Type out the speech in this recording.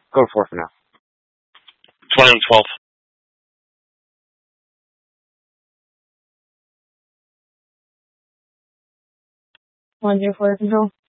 Go to 4 for now. 2012. 104 control.